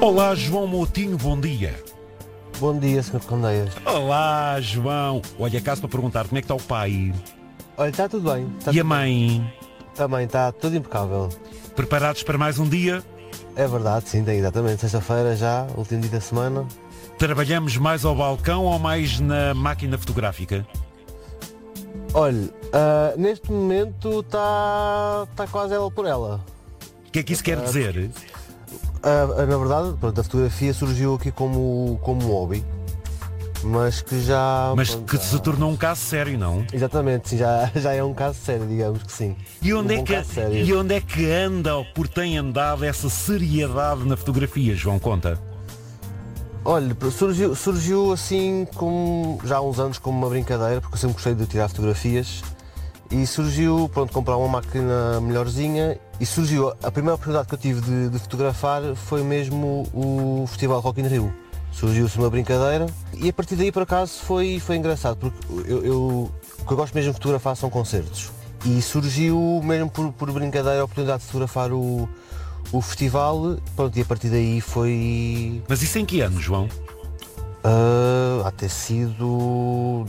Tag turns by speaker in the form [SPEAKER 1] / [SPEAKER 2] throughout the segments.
[SPEAKER 1] Olá, João Moutinho, bom dia.
[SPEAKER 2] Bom dia, Sr. Condeias.
[SPEAKER 1] Olá, João. Olha, acaso para perguntar como é que está o pai?
[SPEAKER 2] Olha, está tudo bem.
[SPEAKER 1] E a mãe?
[SPEAKER 2] Também está tudo impecável.
[SPEAKER 1] Preparados para mais um dia?
[SPEAKER 2] É verdade, sim, tem exatamente. Sexta-feira já, último dia da semana.
[SPEAKER 1] Trabalhamos mais ao balcão ou mais na máquina fotográfica?
[SPEAKER 2] Olha, neste momento está quase ela por ela.
[SPEAKER 1] O que é que isso quer dizer?
[SPEAKER 2] Na verdade, pronto, a fotografia surgiu aqui como hobby, mas que já...
[SPEAKER 1] Mas
[SPEAKER 2] pronto,
[SPEAKER 1] que se tornou um caso sério, não?
[SPEAKER 2] Exatamente, sim, já é um caso sério, digamos que sim.
[SPEAKER 1] E onde,
[SPEAKER 2] Um bom caso sério.
[SPEAKER 1] e onde é que anda ou por tem andado essa seriedade na fotografia, João? Conta.
[SPEAKER 2] Olha, surgiu assim como já há uns anos como uma brincadeira, porque eu sempre gostei de tirar fotografias e surgiu, pronto, comprar uma máquina melhorzinha e surgiu, a primeira oportunidade que eu tive de fotografar foi mesmo o Festival Rock in Rio. Surgiu-se uma brincadeira e a partir daí por acaso foi engraçado, porque o que eu gosto mesmo de fotografar são concertos e surgiu mesmo por brincadeira a oportunidade de fotografar o festival, pronto, e a partir daí foi...
[SPEAKER 1] Mas isso em que ano, João?
[SPEAKER 2] Há ter sido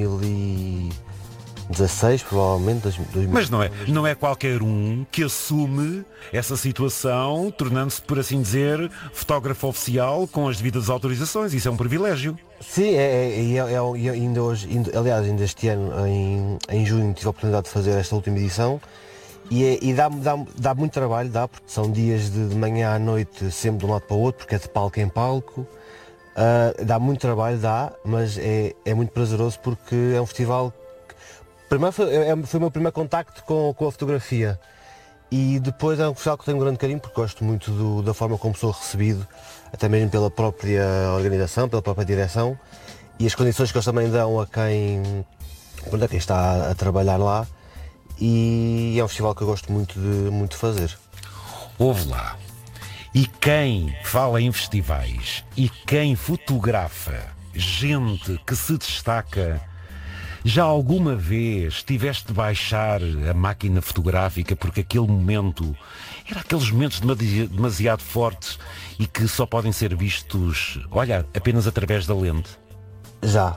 [SPEAKER 2] 2016, provavelmente. 2000.
[SPEAKER 1] Mas não é qualquer um que assume essa situação, tornando-se, por assim dizer, fotógrafo oficial com as devidas autorizações. Isso é um privilégio.
[SPEAKER 2] Sim, e ainda hoje, aliás, ainda este ano, em junho, tive a oportunidade de fazer esta última edição. E dá muito trabalho, porque são dias de manhã à noite, sempre de um lado para o outro, porque é de palco em palco. Dá muito trabalho, mas é muito prazeroso porque é um festival que, primeiro foi o meu primeiro contacto com a fotografia e depois é um festival que tenho um grande carinho porque gosto muito da forma como sou recebido, até mesmo pela própria organização, pela própria direção e as condições que eles também dão a quem está a trabalhar lá. E é um festival que eu gosto muito de fazer.
[SPEAKER 1] Ouve lá. E quem fala em festivais e quem fotografa gente que se destaca, já alguma vez tiveste de baixar a máquina fotográfica porque aquele momento era aqueles momentos demasiado fortes e que só podem ser vistos, olha, apenas através da lente?
[SPEAKER 2] Já.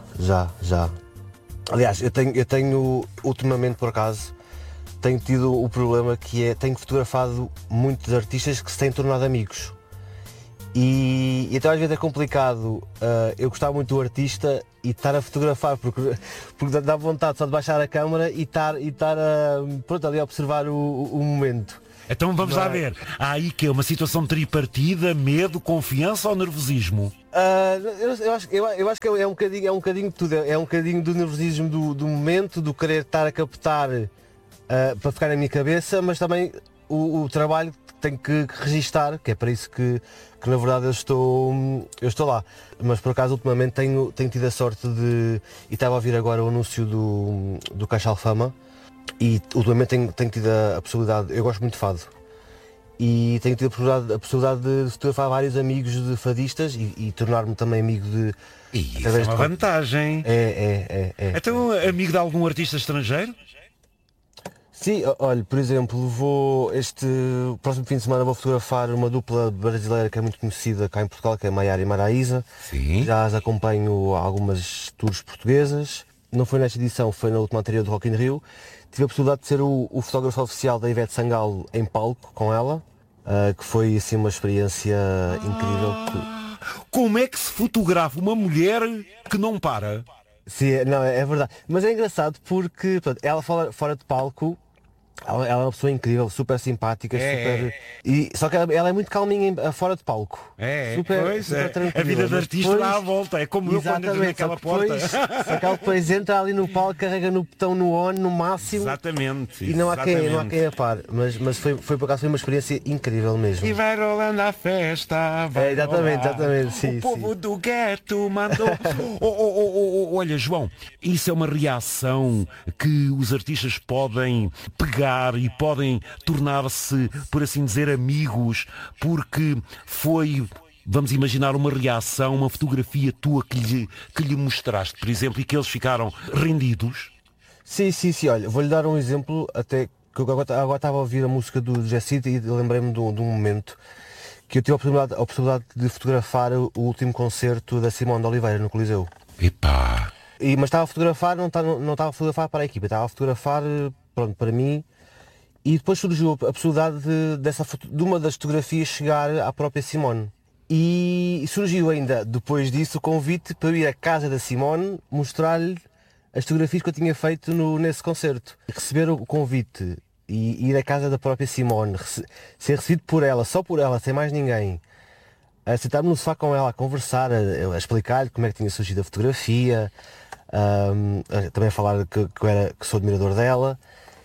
[SPEAKER 2] Aliás, eu tenho ultimamente por acaso tenho tido o problema que é, tenho fotografado muitos artistas que se têm tornado amigos e então às vezes é complicado eu gostar muito do artista e estar a fotografar porque dá vontade só de baixar a câmara e estar pronto, ali a observar o momento.
[SPEAKER 1] Então vamos lá ver, há aí que é uma situação tripartida, medo, confiança ou nervosismo?
[SPEAKER 2] Eu acho que é um bocadinho de tudo, é um bocadinho do nervosismo do momento, do querer estar a captar para ficar na minha cabeça, mas também o trabalho tenho que registar, que é para isso que na verdade eu estou lá. Mas por acaso ultimamente tenho tido a sorte de, e estava a ouvir agora o anúncio do Caixa Alfama, e ultimamente tenho tido a possibilidade, eu gosto muito de fado, e tenho tido a possibilidade de fotografar vários amigos de fadistas e tornar-me também amigo de...
[SPEAKER 1] E isso é uma vantagem.
[SPEAKER 2] É.
[SPEAKER 1] Então, amigo de algum artista estrangeiro?
[SPEAKER 2] Sim, olha, por exemplo, este próximo fim de semana vou fotografar uma dupla brasileira que é muito conhecida cá em Portugal, que é Maiara e Maraísa.
[SPEAKER 1] Sim.
[SPEAKER 2] Já as acompanho a algumas tours portuguesas. Não foi nesta edição, foi na última anterior do Rock in Rio. Tive a possibilidade de ser o fotógrafo oficial da Ivete Sangalo em palco com ela, que foi assim uma experiência incrível.
[SPEAKER 1] Como é que se fotografa uma mulher que não para?
[SPEAKER 2] Sim, não, é verdade. Mas é engraçado porque pronto, ela fora de palco, ela é uma pessoa incrível, super simpática, super... Só que ela é muito calminha fora de palco. Super tranquila.
[SPEAKER 1] A vida de artista
[SPEAKER 2] depois,
[SPEAKER 1] dá à volta, é como eu quando entro naquela porta.
[SPEAKER 2] Só que ela depois entra ali no palco, carrega no botão no on, no máximo.
[SPEAKER 1] Exatamente.
[SPEAKER 2] E não há quem a pare. Mas foi por acaso foi uma experiência incrível mesmo.
[SPEAKER 1] E vai rolando a festa.
[SPEAKER 2] Exatamente, sim.
[SPEAKER 1] O povo do gueto mandou. Olha, João, isso é uma reação que os artistas podem pegar e podem tornar-se, por assim dizer, amigos, porque foi, vamos imaginar, uma reação, uma fotografia tua que lhe mostraste, por exemplo, e que eles ficaram rendidos?
[SPEAKER 2] Sim, olha, vou-lhe dar um exemplo, até que eu agora estava a ouvir a música do Jessy e lembrei-me de um momento que eu tive a oportunidade de fotografar o último concerto da Simone de Oliveira no Coliseu.
[SPEAKER 1] Epá,
[SPEAKER 2] Mas estava a fotografar, não estava a fotografar para a equipa, estava a fotografar, pronto, para mim. E depois surgiu a possibilidade de uma das fotografias chegar à própria Simone. E surgiu ainda, depois disso, o convite para eu ir à casa da Simone mostrar-lhe as fotografias que eu tinha feito nesse concerto. Receber o convite e ir à casa da própria Simone, ser recebido por ela, só por ela, sem mais ninguém, a sentar-me no sofá com ela, a conversar, a explicar-lhe como é que tinha surgido a fotografia, também a falar que sou admirador dela.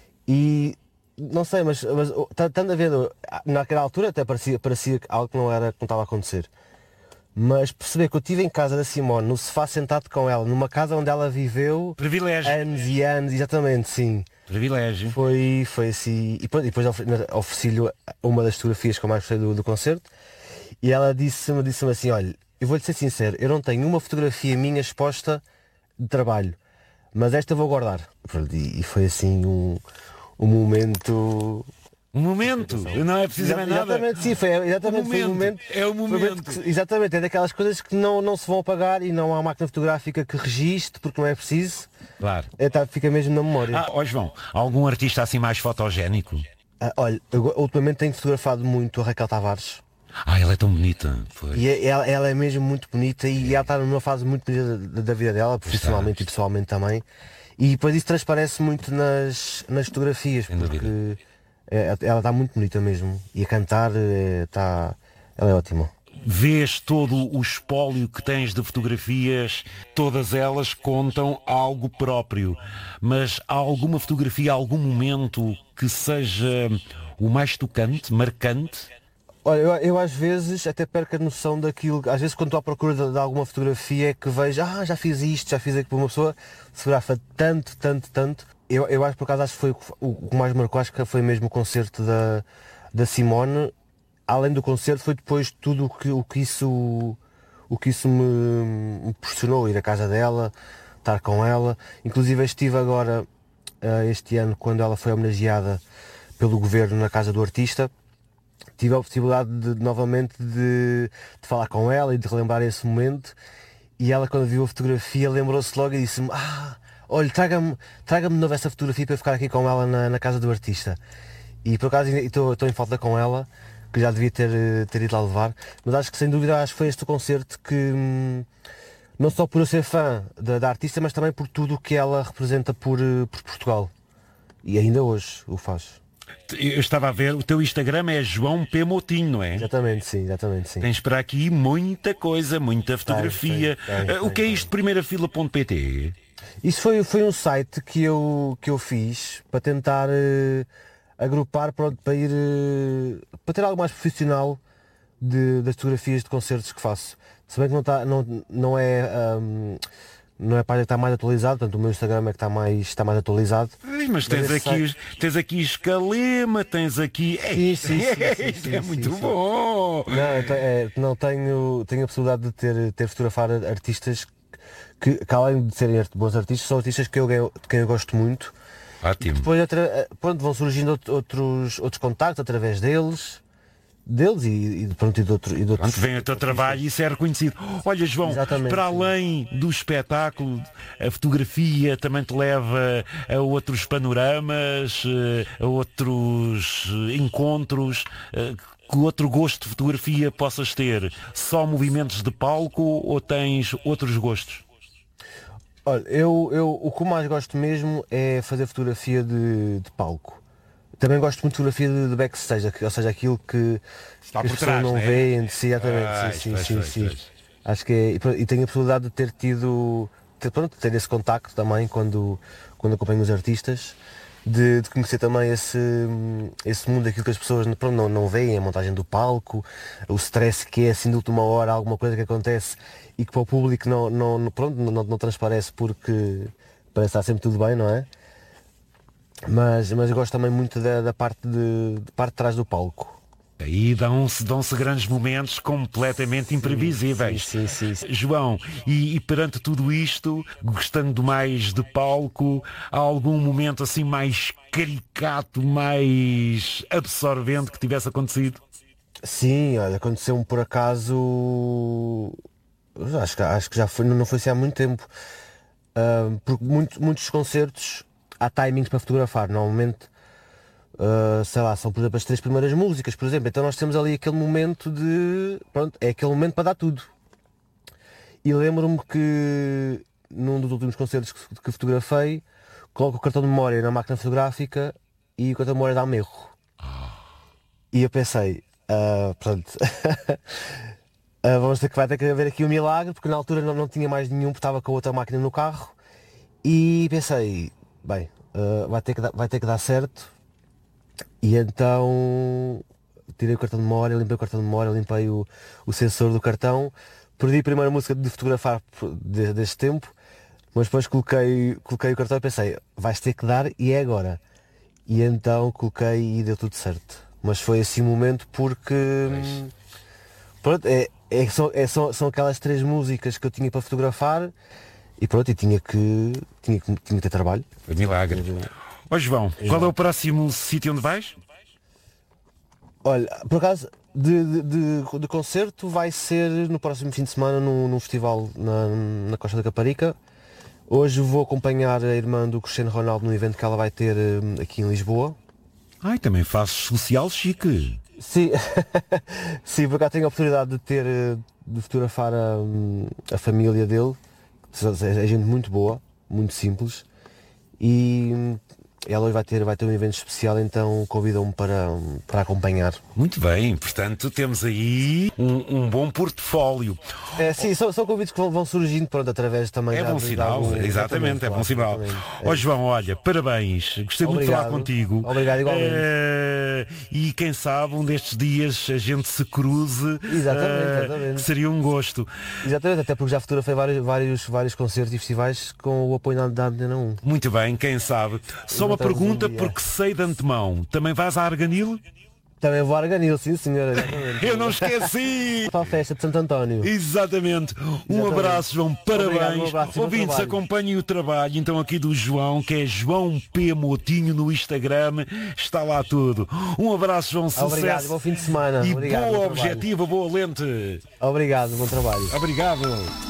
[SPEAKER 2] E não sei, mas estando a ver, naquela altura até parecia algo que não estava a acontecer. Mas perceber que eu estive em casa da Simone, no sofá sentado com ela, numa casa onde ela viveu
[SPEAKER 1] privilégio.
[SPEAKER 2] anos e anos, exatamente, sim.
[SPEAKER 1] Privilégio.
[SPEAKER 2] Foi assim. E depois ofereci-lhe uma das fotografias que eu mais gostei do concerto. E ela disse-me assim, olha, eu vou-lhe ser sincero, eu não tenho uma fotografia minha exposta de trabalho, mas esta vou guardar. E foi assim um momento.
[SPEAKER 1] Um momento, não é preciso mais nada.
[SPEAKER 2] Exatamente, sim, foi um momento.
[SPEAKER 1] É o momento.
[SPEAKER 2] Exatamente, é daquelas coisas que não se vão apagar e não há máquina fotográfica que registre, porque não é preciso.
[SPEAKER 1] Claro.
[SPEAKER 2] Fica mesmo na memória.
[SPEAKER 1] Ó João, algum artista assim mais fotogénico?
[SPEAKER 2] Olha, eu ultimamente tenho fotografado muito a Raquel Tavares.
[SPEAKER 1] Ela é tão bonita. Pois.
[SPEAKER 2] E ela é mesmo muito bonita e ela está numa fase muito bonita da vida dela, profissionalmente e pessoalmente também. E depois isso transparece muito nas fotografias, porque ela está muito bonita mesmo. E a cantar, ela é ótima.
[SPEAKER 1] Vês todo o espólio que tens de fotografias, todas elas contam algo próprio. Mas há alguma fotografia, algum momento que seja o mais tocante, marcante?
[SPEAKER 2] Olha, eu às vezes até perco a noção daquilo. Às vezes quando estou à procura de alguma fotografia é que vejo, já fiz isto, já fiz aquilo, para uma pessoa fotografa tanto. Eu acho, por acaso, acho que foi o que mais marcou, acho que foi mesmo o concerto da Simone. Além do concerto, foi depois tudo o que isso me proporcionou, ir à casa dela, estar com ela. Inclusive estive agora, este ano, quando ela foi homenageada pelo governo na Casa do Artista, tive a possibilidade novamente de falar com ela e de relembrar esse momento. E ela, quando viu a fotografia, lembrou-se logo e disse-me, olha, traga-me de novo essa fotografia para eu ficar aqui com ela na Casa do Artista. E por acaso estou em falta com ela, que já devia ter ido lá levar, mas acho que sem dúvida foi este o concerto que, não só por eu ser fã da artista, mas também por tudo o que ela representa por Portugal. E ainda hoje o faz.
[SPEAKER 1] Eu estava a ver, o teu Instagram é João P. Moutinho, não é?
[SPEAKER 2] Exatamente, sim.
[SPEAKER 1] Tens para aqui muita coisa, muita fotografia. O que é isto, primeirafila.pt?
[SPEAKER 2] Isso foi um site que eu fiz para tentar agrupar, para ter algo mais profissional das fotografias de concertos que faço. Se bem que não é a página que está mais atualizada, portanto o meu Instagram é que está mais atualizado.
[SPEAKER 1] Mas tens aqui Escalema, tens aqui...
[SPEAKER 2] Sim,
[SPEAKER 1] é muito bom!
[SPEAKER 2] Não, tenho a possibilidade de ter fotografado artistas que além de serem bons artistas, são artistas de quem eu gosto muito.
[SPEAKER 1] Ótimo.
[SPEAKER 2] Depois vão surgindo outros contactos através deles e de outros.
[SPEAKER 1] Quando vem o teu trabalho, isso é reconhecido. Olha, João,
[SPEAKER 2] exatamente,
[SPEAKER 1] para além do espetáculo, a fotografia também te leva a outros panoramas, a outros encontros. Que outro gosto de fotografia possas ter? Só movimentos de palco ou tens outros gostos?
[SPEAKER 2] Olha, o que eu mais gosto mesmo é fazer fotografia de palco. Também gosto muito de fotografia de backstage, ou seja, aquilo que
[SPEAKER 1] está
[SPEAKER 2] as
[SPEAKER 1] por
[SPEAKER 2] pessoas
[SPEAKER 1] trás,
[SPEAKER 2] não veem, sim. Acho que e tenho a possibilidade de ter ter esse contacto também quando acompanho os artistas, de conhecer também esse mundo, aquilo que as pessoas não veem, a montagem do palco, o stress que é assim de última hora, alguma coisa que acontece e que para o público não transparece porque parece estar sempre tudo bem, não é? Mas eu gosto também muito da parte de trás do palco.
[SPEAKER 1] Aí dão-se grandes momentos completamente imprevisíveis.
[SPEAKER 2] Sim.
[SPEAKER 1] João, e perante tudo isto, gostando mais de palco, há algum momento assim mais caricato, mais absorvente que tivesse acontecido?
[SPEAKER 2] Sim, olha, aconteceu-me por acaso. Acho que já foi, não foi assim há muito tempo. Porque muitos concertos há timings para fotografar. Normalmente, sei lá, são por exemplo as 3 primeiras músicas, por exemplo. Então nós temos ali aquele momento de. Pronto, é aquele momento para dar tudo. E lembro-me que num dos últimos concertos que fotografei, coloco o cartão de memória na máquina fotográfica e o cartão de memória dá-me erro. E eu pensei, pronto, vamos ter que vai ter que haver aqui um milagre, porque na altura não tinha mais nenhum, porque estava com a outra máquina no carro. E pensei, bem, vai ter que dar certo. E então tirei o cartão de memória, limpei o cartão de memória, limpei o sensor do cartão. Perdi a primeira música de fotografar deste tempo, mas depois coloquei o cartão e pensei, vais ter que dar e é agora. E então coloquei e deu tudo certo. Mas foi assim um momento porque pronto, são aquelas 3 músicas que eu tinha para fotografar e pronto, e tinha que ter trabalho.
[SPEAKER 1] Foi milagre. Ó João, qual é o próximo sítio onde vais?
[SPEAKER 2] Olha, por acaso de concerto vai ser no próximo fim de semana num festival na Costa da Caparica. Hoje vou acompanhar a irmã do Cristiano Ronaldo no evento que ela vai ter aqui em Lisboa.
[SPEAKER 1] Ai, também fazes social chique.
[SPEAKER 2] Sim, sim, porque cá tenho a oportunidade de fotografar a família dele. É gente muito boa, muito simples. E ela hoje vai ter um evento especial, então convidam-me para acompanhar.
[SPEAKER 1] Muito bem, portanto temos aí um bom portfólio.
[SPEAKER 2] Sim, são convites que vão surgindo pronto, através também
[SPEAKER 1] É bom sinal, exatamente, é bom sinal. Ó João, olha, parabéns, gostei muito de falar contigo.
[SPEAKER 2] Obrigado, igualmente.
[SPEAKER 1] E quem sabe um destes dias a gente se cruze,
[SPEAKER 2] exatamente.
[SPEAKER 1] que seria um gosto.
[SPEAKER 2] Exatamente, até porque já fotografei vários concertos e festivais com o apoio da Antena 1.
[SPEAKER 1] Muito bem, quem sabe. Só uma pergunta, porque sei de antemão, também vais à Arganil?
[SPEAKER 2] Também vou a Arganil, sim senhora.
[SPEAKER 1] Eu não esqueci!
[SPEAKER 2] Para a festa de Santo António.
[SPEAKER 1] Exatamente. Um abraço, João, parabéns.
[SPEAKER 2] Obrigado,
[SPEAKER 1] Ouvintes, acompanhem o trabalho então aqui do João, que é João P. Motinho no Instagram, está lá tudo. Um abraço, João, sucesso.
[SPEAKER 2] Obrigado, bom fim de semana.
[SPEAKER 1] E
[SPEAKER 2] obrigado,
[SPEAKER 1] boa objetiva, boa lente.
[SPEAKER 2] Obrigado, bom trabalho.
[SPEAKER 1] Obrigado.